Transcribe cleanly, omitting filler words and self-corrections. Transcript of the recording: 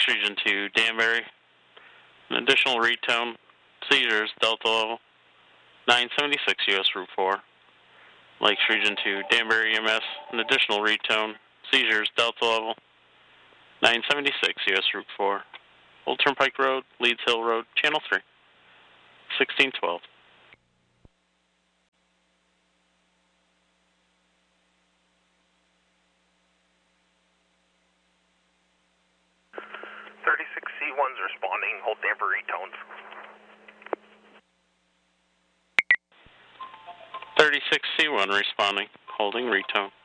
Lakes Region 2, Danbury. An additional retone. Seizures, Delta level. 976 US Route 4. Lakes Region 2, Danbury EMS. An additional retone. Seizures, Delta level. 976 US Route 4. Old Turnpike Road, Leeds Hill Road, Channel 3. 1612. 36C1's responding, hold Danbury tones. 36C1 responding, holding retone.